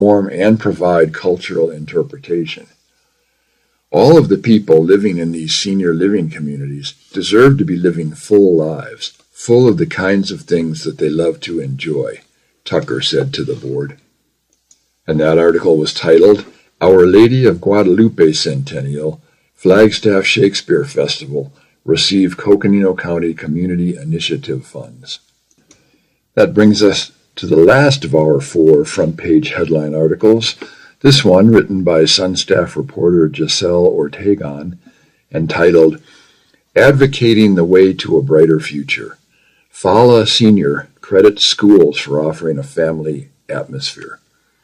form and provide cultural interpretation. All of the people living in these senior living communities deserve to be living full lives, full of the kinds of things that they love to enjoy, Tucker said to the board. And that article was titled, Our Lady of Guadalupe Centennial, Flagstaff Shakespeare Festival, Receive Coconino County Community Initiative Funds. That brings us to the last of our 4 front-page headline articles, this one written by Sun staff reporter Giselle Ortegon, entitled, Advocating the Way to a Brighter Future. Fala Senior credits schools for offering a family atmosphere.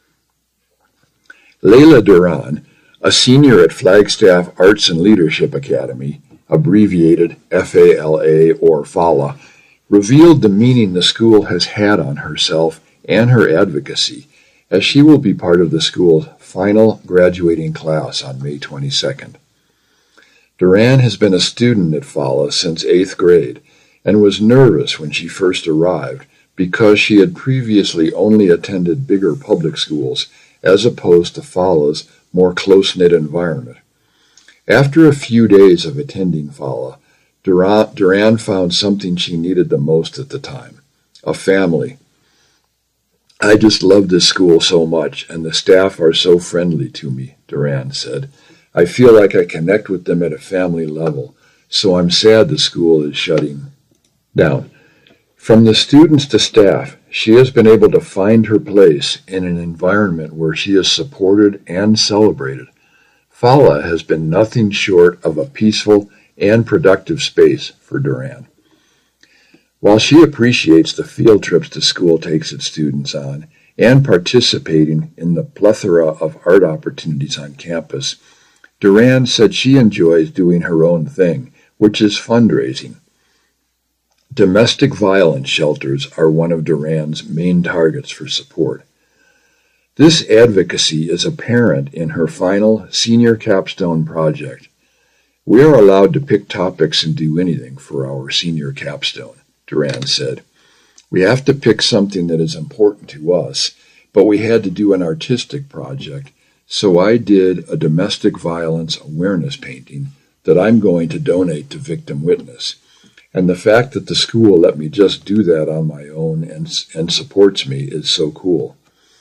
Layla Duran, a senior at Flagstaff Arts and Leadership Academy, abbreviated FALA or FALA, revealed the meaning the school has had on herself and her advocacy, as she will be part of the school's final graduating class on May 22nd. Duran has been a student at FALA since 8th grade and was nervous when she first arrived because she had previously only attended bigger public schools as opposed to FALA's more close-knit environment. After a few days of attending FALA, Duran found something she needed the most at the time, a family. I just love this school so much, and the staff are so friendly to me, Duran said. I feel like I connect with them at a family level, so I'm sad the school is shutting down. From the students to staff, she has been able to find her place in an environment where she is supported and celebrated. FALA has been nothing short of a peaceful and productive space for Duran. While she appreciates the field trips the school takes its students on and participating in the plethora of art opportunities on campus, Duran said she enjoys doing her own thing, which is fundraising. Domestic violence shelters are one of Duran's main targets for support. This advocacy is apparent in her final senior capstone project. We are allowed to pick topics and do anything for our senior capstone, Duran said. We have to pick something that is important to us, but we had to do an artistic project, so I did a domestic violence awareness painting that I'm going to donate to Victim Witness. And the fact that the school let me just do that on my own and supports me is so cool.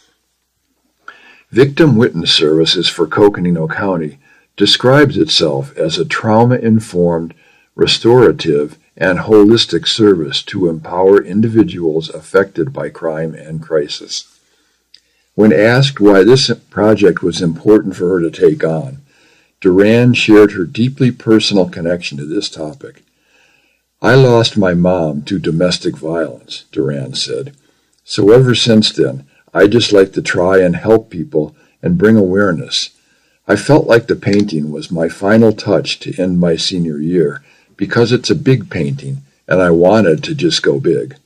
Victim Witness Services for Coconino County describes itself as a trauma-informed, restorative, and holistic service to empower individuals affected by crime and crisis. When asked why this project was important for her to take on, Duran shared her deeply personal connection to this topic. I lost my mom to domestic violence, Duran said. So ever since then, I just like to try and help people and bring awareness. I felt like the painting was my final touch to end my senior year because it's a big painting and I wanted to just go big.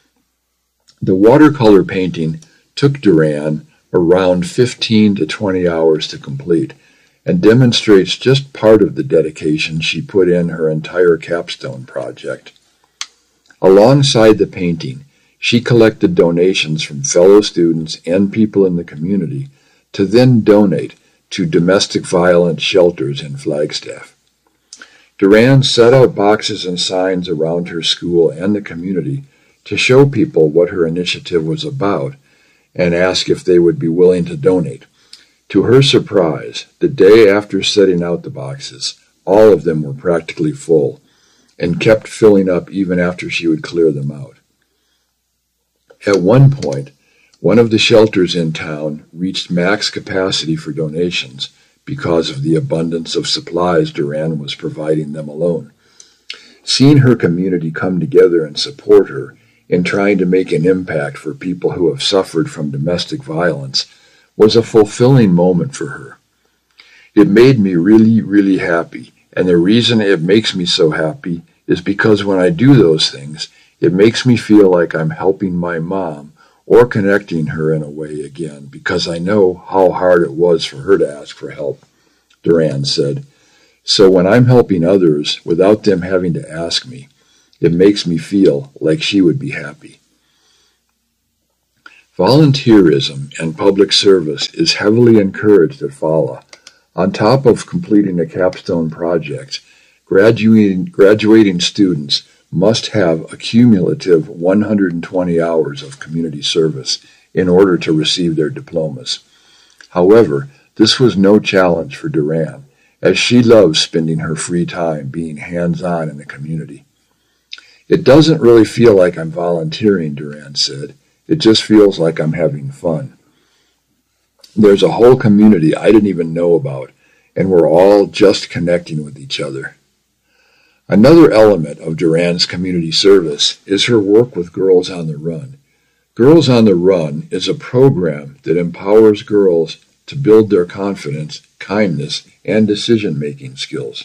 The watercolor painting took Duran around 15 to 20 hours to complete and demonstrates just part of the dedication she put in her entire capstone project. Alongside the painting, she collected donations from fellow students and people in the community to then donate to domestic violence shelters in Flagstaff. Duran set out boxes and signs around her school and the community to show people what her initiative was about and ask if they would be willing to donate. To her surprise, the day after setting out the boxes, all of them were practically full and kept filling up even after she would clear them out. At one point, one of the shelters in town reached max capacity for donations because of the abundance of supplies Duran was providing them alone. Seeing her community come together and support her in trying to make an impact for people who have suffered from domestic violence was a fulfilling moment for her. It made me really, really happy, and the reason it makes me so happy is because when I do those things, it makes me feel like I'm helping my mom or connecting her in a way again, because I know how hard it was for her to ask for help, Duran said. So when I'm helping others without them having to ask me, it makes me feel like she would be happy. Volunteerism and public service is heavily encouraged at Fala. On top of completing a capstone project, graduating students must have a cumulative 120 hours of community service in order to receive their diplomas. However, this was no challenge for Duran, as she loves spending her free time being hands-on in the community. "It doesn't really feel like I'm volunteering," Duran said. "It just feels like I'm having fun. There's a whole community I didn't even know about, and we're all just connecting with each other." Another element of Duran's community service is her work with Girls on the Run. Girls on the Run is a program that empowers girls to build their confidence, kindness, and decision-making skills.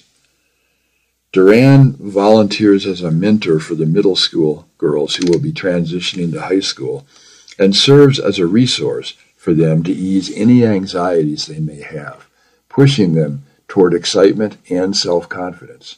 Duran volunteers as a mentor for the middle school girls who will be transitioning to high school and serves as a resource for them to ease any anxieties they may have, pushing them toward excitement and self-confidence.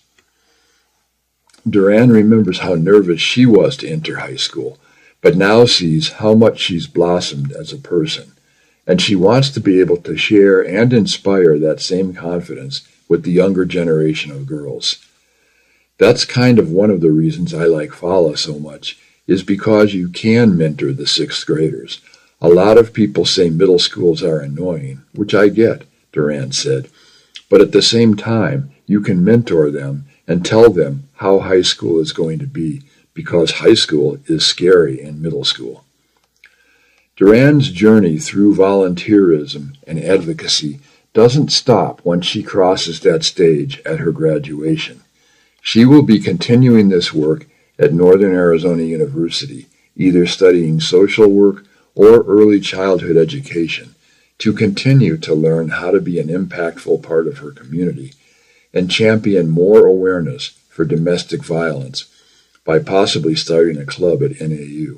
Duran remembers how nervous she was to enter high school, but now sees how much she's blossomed as a person, and she wants to be able to share and inspire that same confidence with the younger generation of girls. That's kind of one of the reasons I like Fala so much, is because you can mentor the sixth graders. A lot of people say middle schools are annoying, which I get, Duran said, but at the same time, you can mentor them and tell them how high school is going to be, because high school is scary in middle school. Duran's journey through volunteerism and advocacy doesn't stop once she crosses that stage at her graduation. She will be continuing this work at Northern Arizona University, either studying social work or early childhood education, to continue to learn how to be an impactful part of her community and champion more awareness for domestic violence by possibly starting a club at NAU.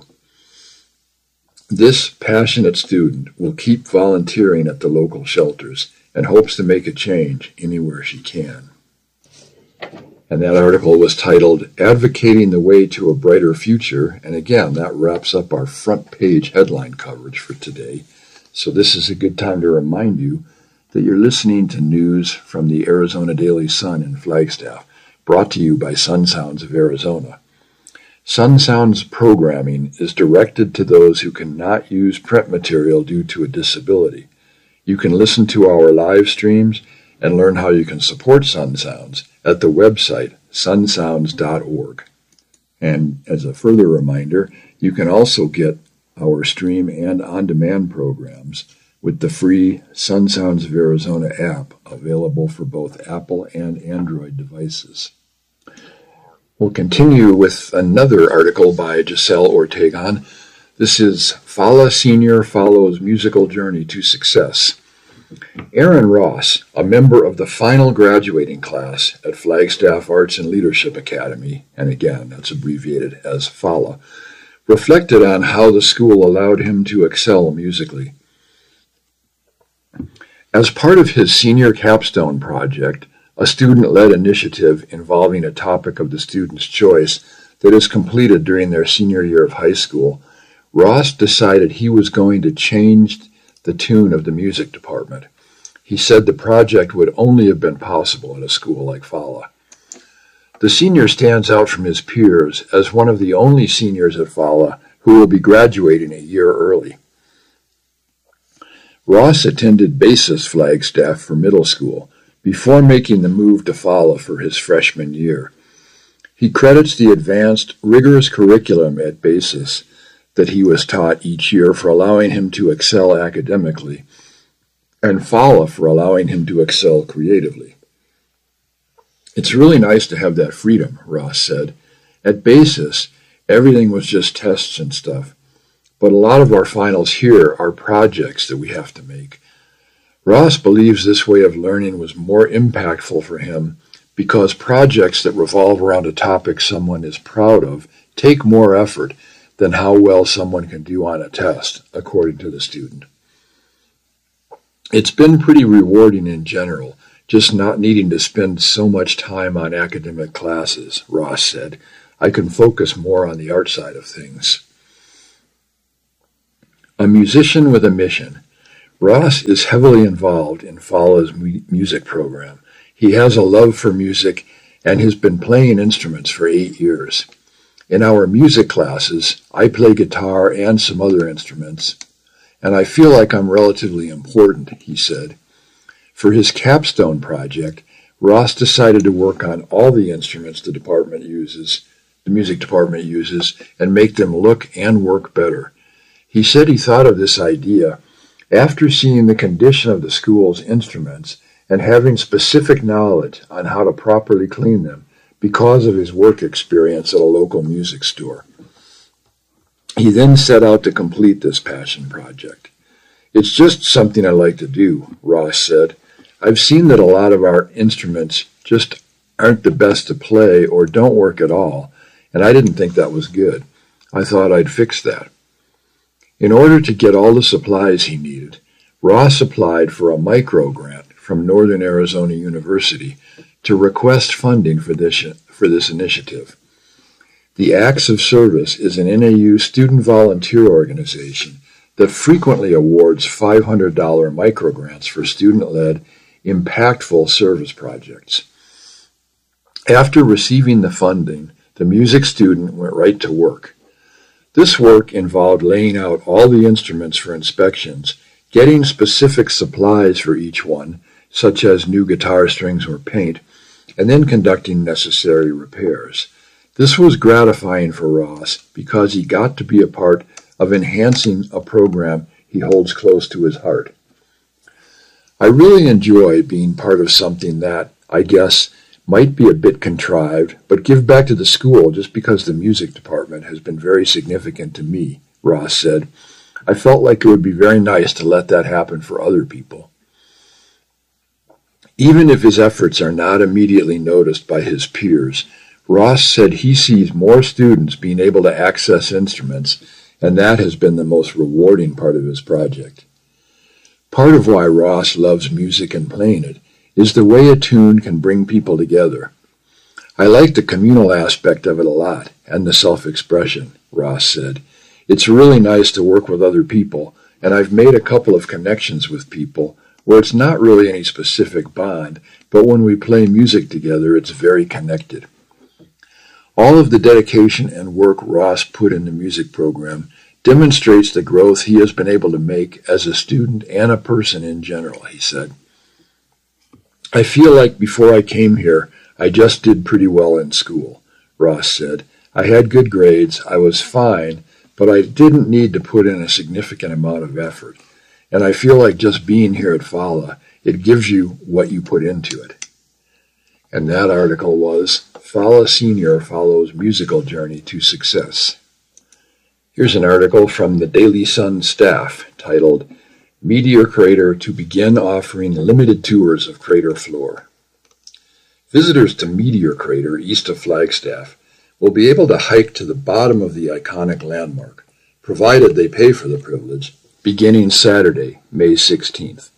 This passionate student will keep volunteering at the local shelters and hopes to make a change anywhere she can. And that article was titled, "Advocating the Way to a Brighter Future," and again, that wraps up our front page headline coverage for today. So this is a good time to remind you that you're listening to news from the Arizona Daily Sun in Flagstaff, brought to you by Sun Sounds of Arizona. Sun Sounds programming is directed to those who cannot use print material due to a disability. You can listen to our live streams and learn how you can support Sun Sounds at the website sunsounds.org. And as a further reminder, you can also get our stream and on-demand programs with the free Sun Sounds of Arizona app, available for both Apple and Android devices. We'll continue with another article by Giselle Ortegon. This is Fala Senior Follows Musical Journey to Success. Aaron Ross, a member of the final graduating class at Flagstaff Arts and Leadership Academy, and again, that's abbreviated as Fala, reflected on how the school allowed him to excel musically. As part of his senior capstone project, a student-led initiative involving a topic of the student's choice that is completed during their senior year of high school, Ross decided he was going to change the tune of the music department. He said the project would only have been possible at a school like Fala. The senior stands out from his peers as one of the only seniors at Fala who will be graduating a year early. Ross attended Basis Flagstaff for middle school before making the move to Fala for his freshman year. He credits the advanced, rigorous curriculum at Basis that he was taught each year for allowing him to excel academically, and Fala for allowing him to excel creatively. "It's really nice to have that freedom," Ross said. "At Basis, everything was just tests and stuff, but a lot of our finals here are projects that we have to make." Ross believes this way of learning was more impactful for him because projects that revolve around a topic someone is proud of take more effort than how well someone can do on a test, according to the student. "It's been pretty rewarding in general, just not needing to spend so much time on academic classes," Ross said. "I can focus more on the art side of things." A musician with a mission. Ross is heavily involved in Fala's music program. He has a love for music and has been playing instruments for 8 years. In our music classes, I play guitar and some other instruments, and I feel like I'm relatively important, he said. For his capstone project, Ross decided to work on all the instruments the music department uses, and make them look and work better. He said he thought of this idea after seeing the condition of the school's instruments and having specific knowledge on how to properly clean them because of his work experience at a local music store. He then set out to complete this passion project. It's just something I like to do, Ross said. I've seen that a lot of our instruments just aren't the best to play or don't work at all, and I didn't think that was good. I thought I'd fix that. In order to get all the supplies he needed, Ross applied for a micro grant from Northern Arizona University to request funding for this initiative. The Acts of Service is an NAU student volunteer organization that frequently awards $500 micro grants for student-led, impactful service projects. After receiving the funding, the music student went right to work. This work involved laying out all the instruments for inspections, getting specific supplies for each one, such as new guitar strings or paint, and then conducting necessary repairs. This was gratifying for Ross because he got to be a part of enhancing a program he holds close to his heart. I really enjoy being part of something that, I guess, might be a bit contrived, but give back to the school just because the music department has been very significant to me, Ross said. I felt like it would be very nice to let that happen for other people. Even if his efforts are not immediately noticed by his peers, Ross said he sees more students being able to access instruments, and that has been the most rewarding part of his project. Part of why Ross loves music and playing it is the way a tune can bring people together. I like the communal aspect of it a lot, and the self-expression, Ross said. It's really nice to work with other people, and I've made a couple of connections with people where it's not really any specific bond, but when we play music together, it's very connected. All of the dedication and work Ross put in the music program demonstrates the growth he has been able to make as a student and a person in general, he said. I feel like before I came here, I just did pretty well in school, Ross said. I had good grades, I was fine, but I didn't need to put in a significant amount of effort. And I feel like just being here at Fala, it gives you what you put into it. And that article was, Fala Senior Follows Musical Journey to Success. Here's an article from the Daily Sun staff titled, Meteor Crater to Begin Offering Limited Tours of Crater Floor. Visitors to Meteor Crater east of Flagstaff will be able to hike to the bottom of the iconic landmark, provided they pay for the privilege, beginning Saturday, May 16th.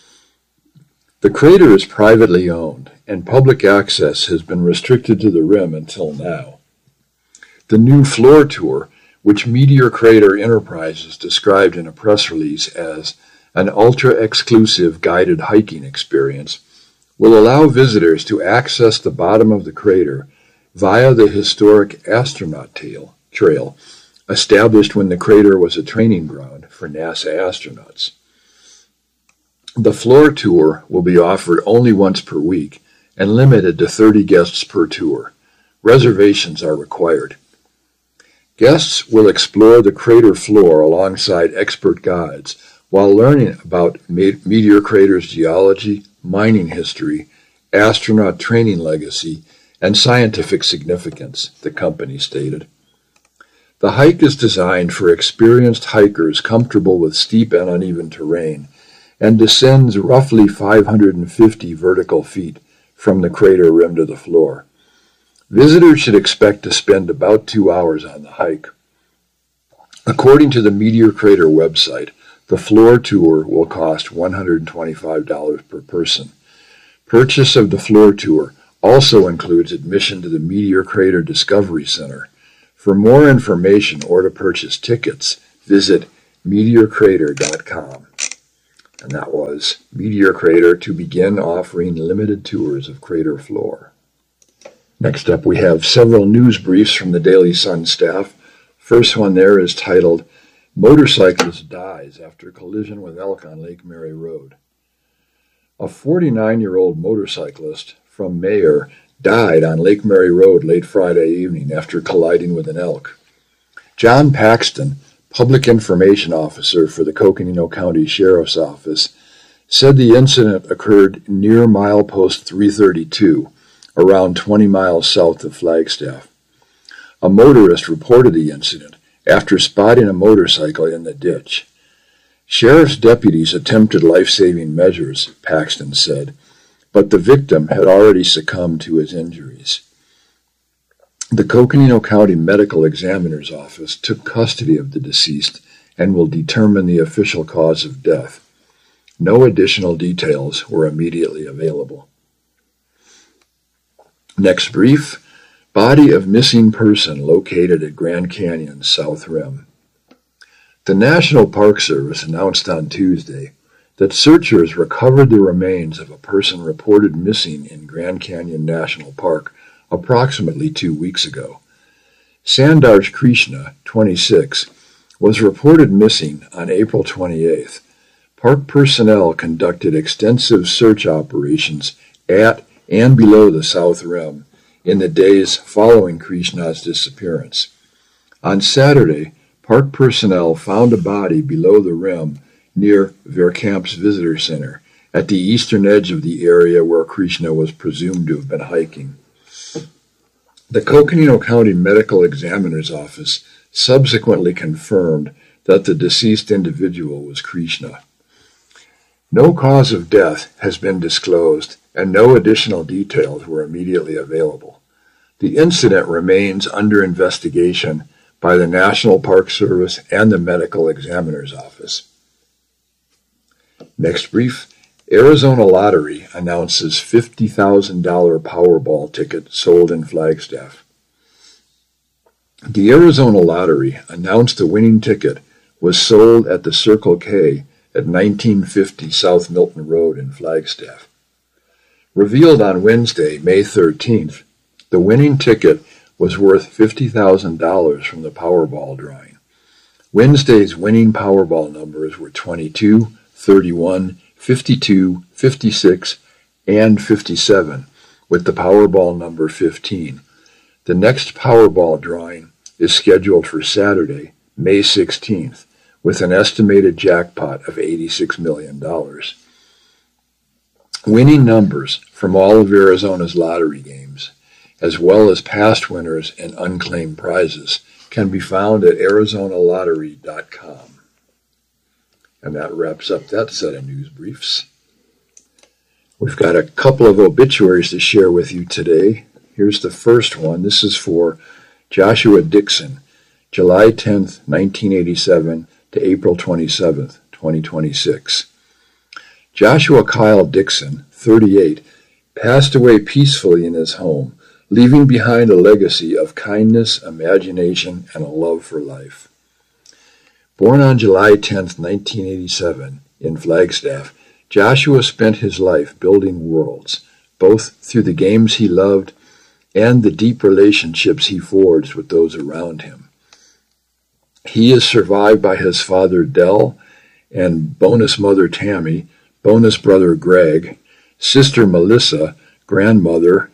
The crater is privately owned, and public access has been restricted to the rim until now. The new floor tour, which Meteor Crater Enterprises described in a press release as an ultra-exclusive guided hiking experience, will allow visitors to access the bottom of the crater via the historic Astronaut Trail, established when the crater was a training ground for NASA astronauts. The floor tour will be offered only once per week and limited to 30 guests per tour. Reservations are required. Guests will explore the crater floor alongside expert guides while learning about Meteor Crater's geology, mining history, astronaut training legacy, and scientific significance, the company stated. The hike is designed for experienced hikers comfortable with steep and uneven terrain and descends roughly 550 vertical feet from the crater rim to the floor. Visitors should expect to spend about 2 hours on the hike. According to the Meteor Crater website, the floor tour will cost $125 per person. Purchase of the floor tour also includes admission to the Meteor Crater Discovery Center. For more information or to purchase tickets, visit meteorcrater.com. And that was Meteor Crater to begin offering limited tours of crater floor. Next up, we have several news briefs from the Daily Sun staff. First one there is titled, Motorcyclist Dies After Collision with Elk on Lake Mary Road. A 49-year-old motorcyclist from Mayer died on Lake Mary Road late Friday evening after colliding with an elk. John Paxton, Public Information Officer for the Coconino County Sheriff's Office, said the incident occurred near milepost 332, around 20 miles south of Flagstaff. A motorist reported the incident after spotting a motorcycle in the ditch. Sheriff's deputies attempted life-saving measures, Paxton said, but the victim had already succumbed to his injuries. The Coconino County Medical Examiner's Office took custody of the deceased and will determine the official cause of death. No additional details were immediately available. Next brief, body of missing person located at Grand Canyon's South Rim. The National Park Service announced on Tuesday that searchers recovered the remains of a person reported missing in Grand Canyon National Park approximately 2 weeks ago. Sandarsh Krishna, 26, was reported missing on April 28th. Park personnel conducted extensive search operations at and below the South Rim in the days following Krishna's disappearance. On Saturday, park personnel found a body below the rim near Verkamp's Visitor Center, at the eastern edge of the area where Krishna was presumed to have been hiking. The Coconino County Medical Examiner's Office subsequently confirmed that the deceased individual was Krishna. No cause of death has been disclosed, and no additional details were immediately available. The incident remains under investigation by the National Park Service and the Medical Examiner's Office. Next brief, Arizona Lottery announces $50,000 Powerball ticket sold in Flagstaff. The Arizona Lottery announced the winning ticket was sold at the Circle K at 1950 South Milton Road in Flagstaff. Revealed on Wednesday, May 13th, the winning ticket was worth $50,000 from the Powerball drawing. Wednesday's winning Powerball numbers were 22, 31, 52, 56, and 57, with the Powerball number 15. The next Powerball drawing is scheduled for Saturday, May 16th, with an estimated jackpot of $86 million. Winning numbers from all of Arizona's lottery games, as well as past winners and unclaimed prizes, can be found at ArizonaLottery.com. And that wraps up that set of news briefs. We've got a couple of obituaries to share with you today. Here's the first one. This is for Joshua Dixon, July 10th, 1987 to April 27th, 2026. Joshua Kyle Dixon, 38, passed away peacefully in his home, leaving behind a legacy of kindness, imagination, and a love for life. Born on July 10, 1987, in Flagstaff, Joshua spent his life building worlds, both through the games he loved and the deep relationships he forged with those around him. He is survived by his father, Del, and bonus mother, Tammy, bonus brother, Greg, sister, Melissa, grandmother,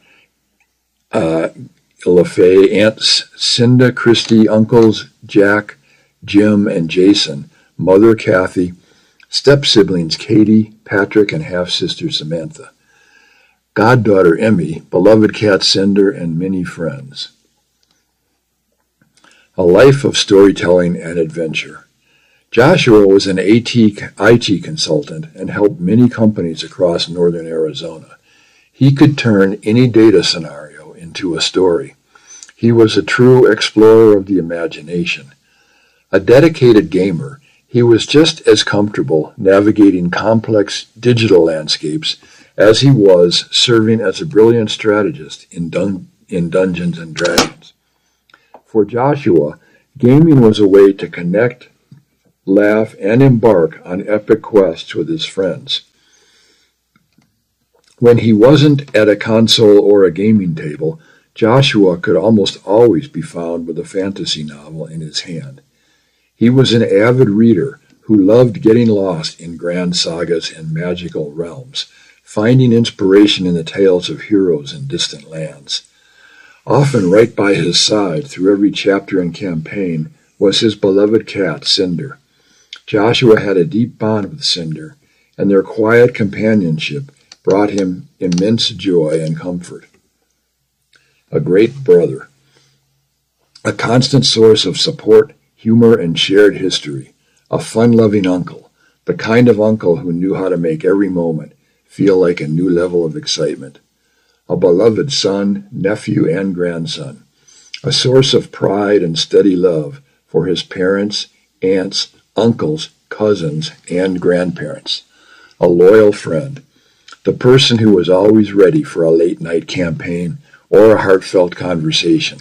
LaFay, aunts, Cinda, Christy, uncles, Jack, Jim, and Jason, mother, Kathy, step-siblings, Katie, Patrick, and half-sister, Samantha, goddaughter, Emmy, beloved cat, Cinder, and many friends. A life of storytelling and adventure. Joshua was an IT consultant and helped many companies across northern Arizona. He could turn any data scenario into a story. He was a true explorer of the imagination. A dedicated gamer, he was just as comfortable navigating complex digital landscapes as he was serving as a brilliant strategist in Dungeons and Dragons. For Joshua, gaming was a way to connect laugh, and embark on epic quests with his friends. When he wasn't at a console or a gaming table, Joshua could almost always be found with a fantasy novel in his hand. He was an avid reader who loved getting lost in grand sagas and magical realms, finding inspiration in the tales of heroes in distant lands. Often right by his side through every chapter and campaign was his beloved cat, Cinder. Joshua had a deep bond with Cinder, and their quiet companionship brought him immense joy and comfort. A great brother, a constant source of support, humor, and shared history, a fun-loving uncle, the kind of uncle who knew how to make every moment feel like a new level of excitement, a beloved son, nephew, and grandson, a source of pride and steady love for his parents, aunts, uncles, cousins, and grandparents, a loyal friend, the person who was always ready for a late-night campaign or a heartfelt conversation.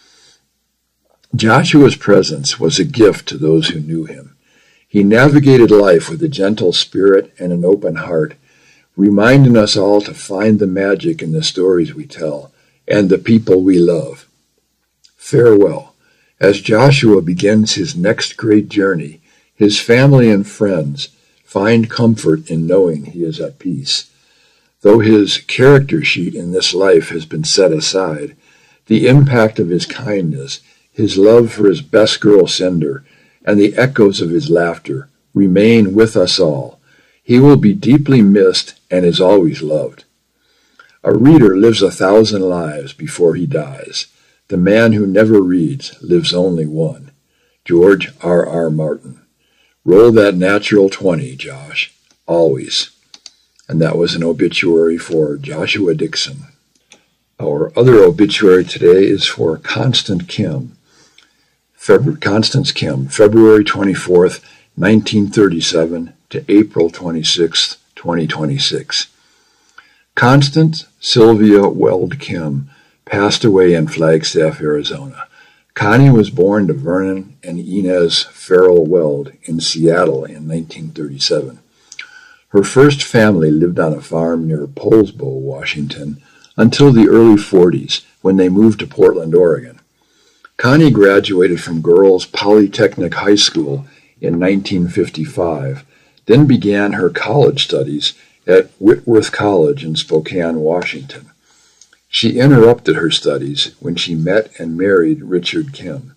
Joshua's presence was a gift to those who knew him. He navigated life with a gentle spirit and an open heart, reminding us all to find the magic in the stories we tell and the people we love. Farewell. As Joshua begins his next great journey, his family and friends find comfort in knowing he is at peace. Though his character sheet in this life has been set aside, the impact of his kindness, his love for his best girl Cinder, and the echoes of his laughter remain with us all. He will be deeply missed and is always loved. A reader lives 1,000 lives before he dies. The man who never reads lives only one. George R.R. Martin. Roll that natural 20, Josh. Always. And that was an obituary for Joshua Dixon. Our other obituary today is for Constance Kim, February 24th, 1937 to April 26th, 2026. Constance Sylvia Weld Kim passed away in Flagstaff, Arizona. Connie was born to Vernon and Inez Farrell Weld in Seattle in 1937. Her first family lived on a farm near Poulsbo, Washington, until the early 40s, when they moved to Portland, Oregon. Connie graduated from Girls Polytechnic High School in 1955, then began her college studies at Whitworth College in Spokane, Washington. She interrupted her studies when she met and married Richard Kim.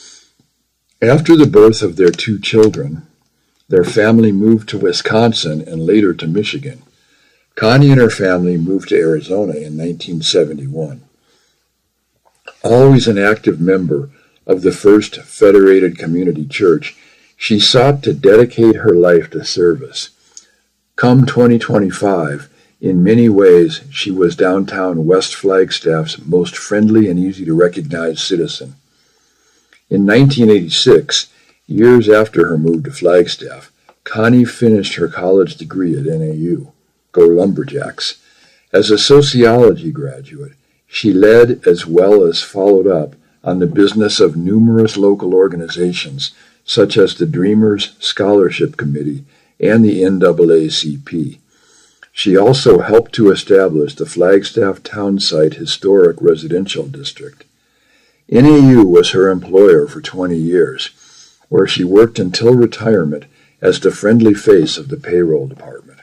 After the birth of their 2 children, their family moved to Wisconsin and later to Michigan. Connie and her family moved to Arizona in 1971. Always an active member of the First Federated Community Church, she sought to dedicate her life to service. Come 2025, in many ways, she was downtown West Flagstaff's most friendly and easy to recognize citizen. In 1986, years after her move to Flagstaff, Connie finished her college degree at NAU. Go Lumberjacks. As a sociology graduate, she led as well as followed up on the business of numerous local organizations such as the Dreamers Scholarship Committee and the NAACP. She also helped to establish the Flagstaff Townsite Historic Residential District. NAU was her employer for 20 years, where she worked until retirement as the friendly face of the payroll department.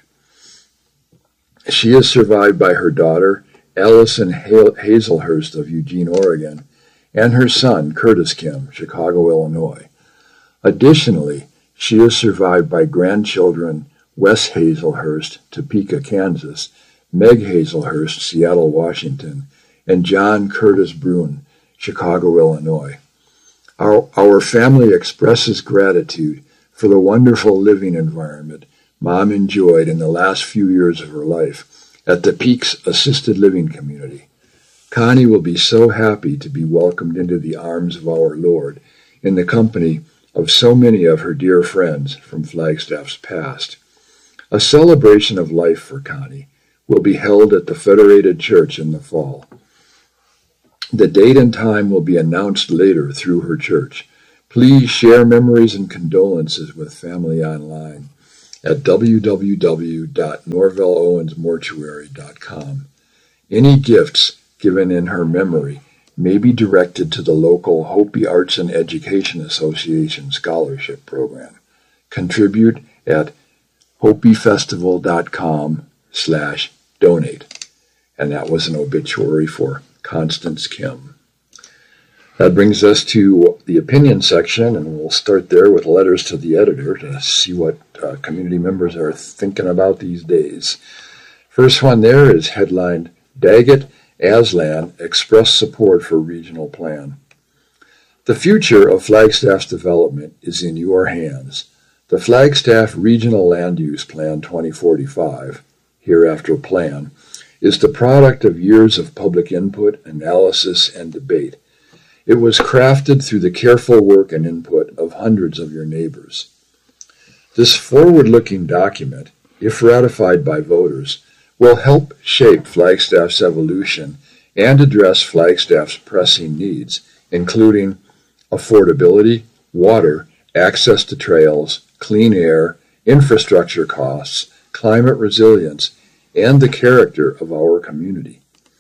She is survived by her daughter, Allison Hazelhurst of Eugene, Oregon, and her son, Curtis Kim, Chicago, Illinois. Additionally, she is survived by grandchildren Wes Hazelhurst, Topeka, Kansas, Meg Hazelhurst, Seattle, Washington, and John Curtis Brune, Chicago, Illinois. Our family expresses gratitude for the wonderful living environment Mom enjoyed in the last few years of her life at the Peaks Assisted Living Community. Connie will be so happy to be welcomed into the arms of our Lord in the company of so many of her dear friends from Flagstaff's past. A celebration of life for Connie will be held at the Federated Church in the fall. The date and time will be announced later through her church. Please share memories and condolences with family online at www.norvellowensmortuary.com. Any gifts given in her memory may be directed to the local Hopi Arts and Education Association Scholarship Program. Contribute at hopifestival.com/donate. And that was an obituary for Constance Kim. That brings us to the opinion section, and we'll start there with letters to the editor to see what community members are thinking about these days. First one there is headlined, Daggett Aslan express support for regional plan. The future of Flagstaff's development is in your hands. The Flagstaff Regional Land Use Plan 2045, hereafter plan, is the product of years of public input, analysis, and debate. It was crafted through the careful work and input of hundreds of your neighbors. This forward-looking document, if ratified by voters, will help shape Flagstaff's evolution and address Flagstaff's pressing needs, including affordability, water, access to trails, clean air, infrastructure costs, climate resilience, and the character of our community.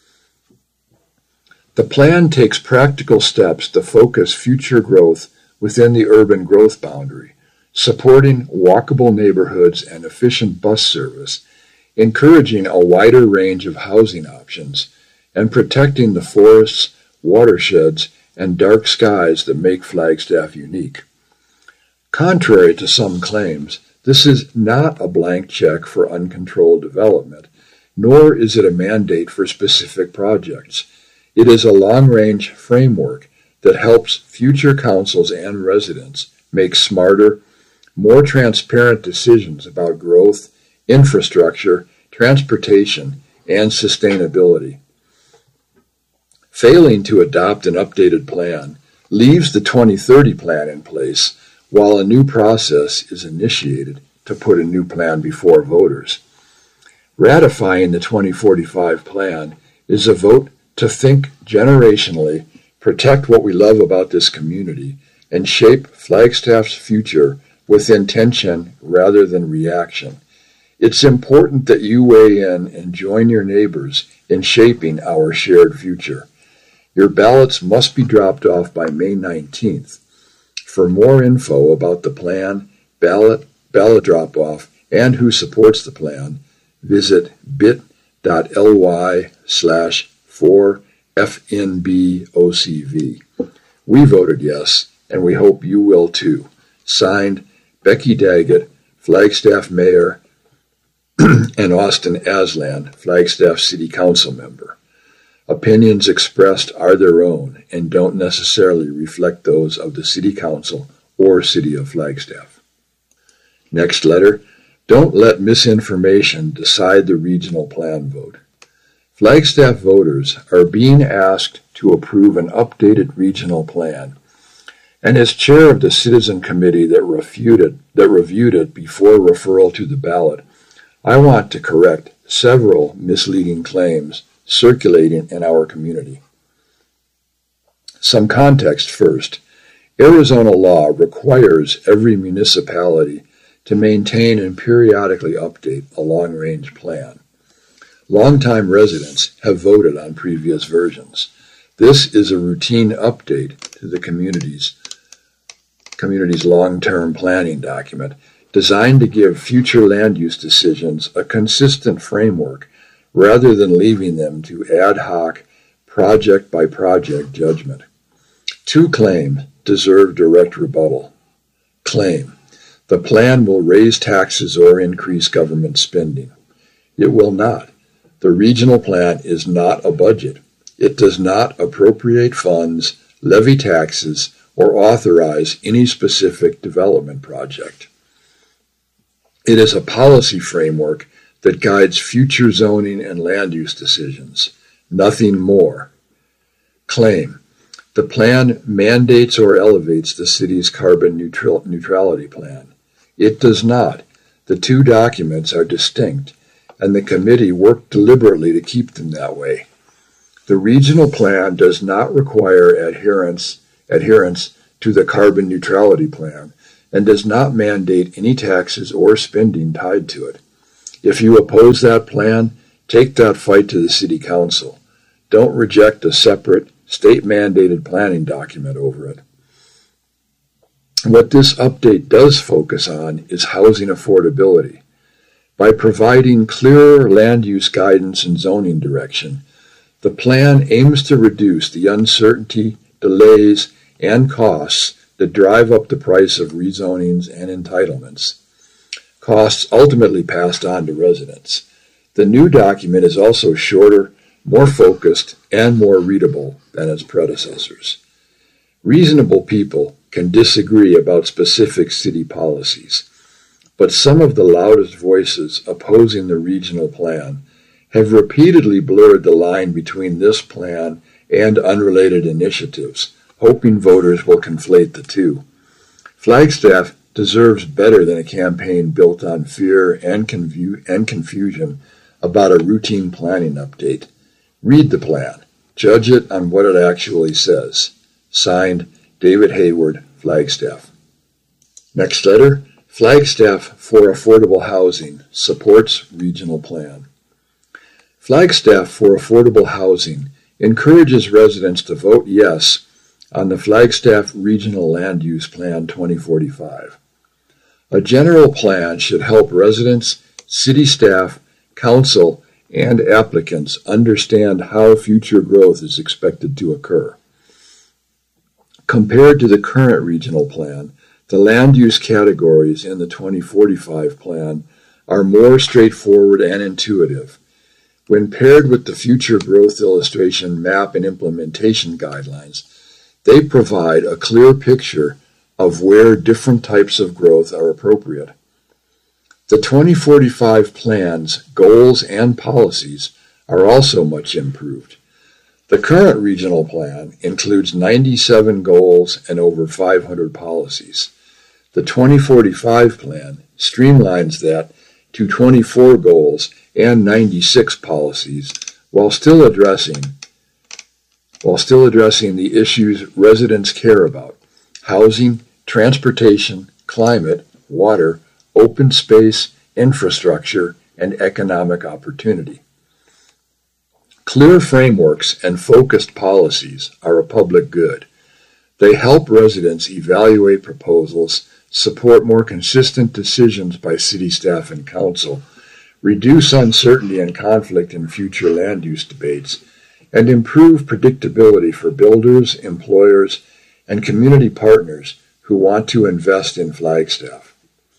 The plan takes practical steps to focus future growth within the urban growth boundary, supporting walkable neighborhoods and efficient bus service, encouraging a wider range of housing options, and protecting the forests, watersheds, and dark skies that make Flagstaff unique. Contrary to some claims, this is not a blank check for uncontrolled development, nor is it a mandate for specific projects. It is a long-range framework that helps future councils and residents make smarter, more transparent decisions about growth, infrastructure, transportation, and sustainability. Failing to adopt an updated plan leaves the 2030 plan in place while a new process is initiated to put a new plan before voters. Ratifying the 2045 plan is a vote to think generationally, protect what we love about this community, and shape Flagstaff's future with intention rather than reaction. It's important that you weigh in and join your neighbors in shaping our shared future. Your ballots must be dropped off by May 19th. For more info about the plan, ballot drop-off, and who supports the plan, visit bit.ly/4FNBOCV. We voted yes, and we hope you will too. Signed, Becky Daggett, Flagstaff Mayor, and Austin Aslan, Flagstaff City Council Member. Opinions expressed are their own and don't necessarily reflect those of the City Council or City of Flagstaff. Next letter, don't let misinformation decide the regional plan vote. Flagstaff voters are being asked to approve an updated regional plan, and as chair of the citizen committee that reviewed it before referral to the ballot, I want to correct several misleading claims circulating in our community. Some context first. Arizona law requires every municipality to maintain and periodically update a long-range plan. Longtime residents have voted on previous versions. This is a routine update to the community's long-term planning document designed to give future land use decisions a consistent framework rather than leaving them to ad hoc, project-by-project judgment. Two claims deserve direct rebuttal. Claim: the plan will raise taxes or increase government spending. It will not. The regional plan is not a budget. It does not appropriate funds, levy taxes, or authorize any specific development project. It is a policy framework that guides future zoning and land use decisions, nothing more. Claim: the plan mandates or elevates the city's carbon neutrality plan. It does not. The two documents are distinct, and the committee worked deliberately to keep them that way. The regional plan does not require adherence to the carbon neutrality plan and does not mandate any taxes or spending tied to it. If you oppose that plan, take that fight to the City Council. Don't reject a separate, state-mandated planning document over it. What this update does focus on is housing affordability. By providing clearer land use guidance and zoning direction, the plan aims to reduce the uncertainty, delays, and costs that drive up the price of rezonings and entitlements, costs ultimately passed on to residents. The new document is also shorter, more focused, and more readable than its predecessors. Reasonable people can disagree about specific city policies, but some of the loudest voices opposing the regional plan have repeatedly blurred the line between this plan and unrelated initiatives, hoping voters will conflate the two. Flagstaff deserves better than a campaign built on fear and confusion about a routine planning update. Read the plan. Judge it on what it actually says. Signed, David Hayward, Flagstaff. Next letter, Flagstaff for Affordable Housing supports regional plan. Flagstaff for Affordable Housing encourages residents to vote yes on the Flagstaff Regional Land Use Plan 2045. A general plan should help residents, city staff, council, and applicants understand how future growth is expected to occur. Compared to the current regional plan, the land use categories in the 2045 plan are more straightforward and intuitive. When paired with the future growth illustration map and implementation guidelines, they provide a clear picture of where different types of growth are appropriate. The 2045 plan's goals and policies are also much improved. The current regional plan includes 97 goals and over 500 policies. The 2045 plan streamlines that to 24 goals and 96 policies while still addressing the issues residents care about: housing, transportation, climate, water, open space, infrastructure, and economic opportunity. Clear frameworks and focused policies are a public good. They help residents evaluate proposals, support more consistent decisions by city staff and council, reduce uncertainty and conflict in future land use debates, and improve predictability for builders, employers, and community partners who want to invest in Flagstaff.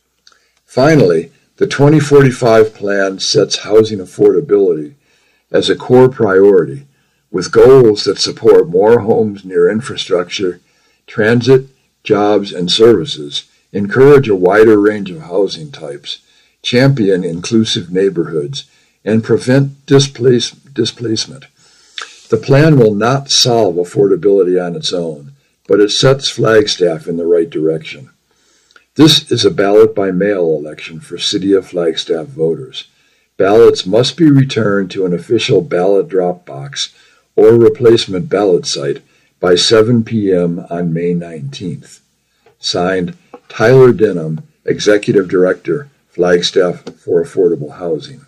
Finally, the 2045 plan sets housing affordability as a core priority, with goals that support more homes near infrastructure, transit, jobs, and services, encourage a wider range of housing types, champion inclusive neighborhoods, and prevent displacement. The plan will not solve affordability on its own, but it sets Flagstaff in the right direction. This is a ballot-by-mail election for City of Flagstaff voters. Ballots must be returned to an official ballot drop box or replacement ballot site by 7 p.m. on May 19th. Signed, Tyler Denham, Executive Director, Flagstaff for Affordable Housing.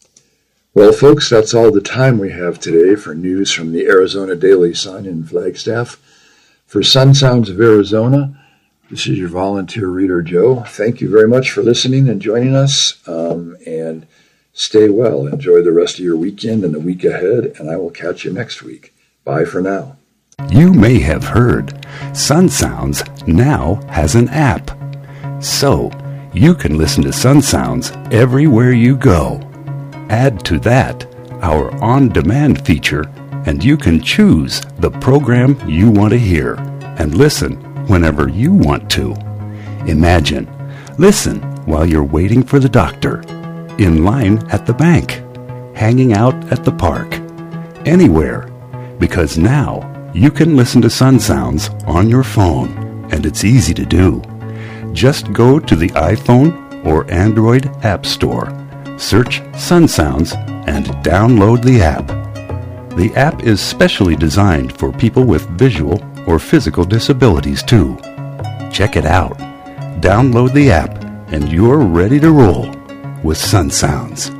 Well, folks, that's all the time we have today for news from the Arizona Daily Sun in Flagstaff. For Sun Sounds of Arizona, this is your volunteer reader, Joe. Thank you very much for listening and joining us, and stay well. Enjoy the rest of your weekend and the week ahead, and I will catch you next week. Bye for now. You may have heard Sun Sounds now has an app. So, you can listen to Sun Sounds everywhere you go. Add to that our on-demand feature, and you can choose the program you want to hear and listen whenever you want to. Imagine, listen while you're waiting for the doctor, in line at the bank, hanging out at the park, anywhere, because now you can listen to Sun Sounds on your phone, and it's easy to do. Just go to the iPhone or Android App Store, search Sun Sounds, and download the app. The app is specially designed for people with visual or physical disabilities too. Check it out. Download the app and you're ready to roll with Sun Sounds.